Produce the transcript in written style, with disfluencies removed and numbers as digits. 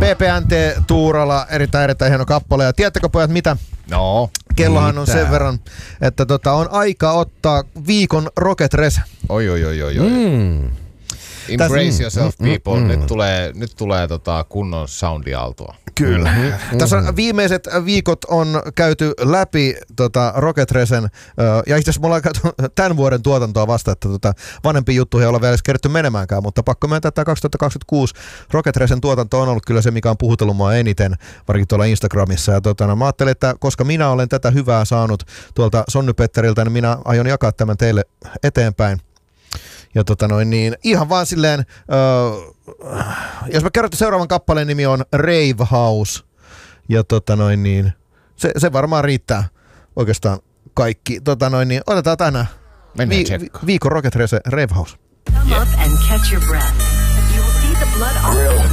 PPNT Tuurala, erittäin hieno kappale. Ja tiedättekö pojat mitä? No. Kellohan on sen verran, että on aika ottaa viikon Rocket Res. Oi. Embrace yourself, people. Nyt tulee kunnon soundiaaltoa. Kyllä. Tässä on viimeiset viikot on käyty läpi Rocket Resen, ja itse asiassa me ollaan käyty tämän vuoden tuotantoa vasta, että vanhempi juttu ei olla vielä edes kerätty menemäänkään, mutta pakko myöntää, että 2026 Rocket Resen tuotanto on ollut kyllä se, mikä on puhutellut mua eniten, varsinkin tuolla Instagramissa. Ja mä ajattelin, että koska minä olen tätä hyvää saanut tuolta Sonny Petteriltä, niin minä aion jakaa tämän teille eteenpäin. Ja ihan vaan silleen, jos mä kerron, että seuraavan kappaleen nimi on Rave House. Ja se varmaan riittää oikeastaan kaikki. Otetaan tänään viikon Rocket Rave House. Come up and catch your breath. You will see the blood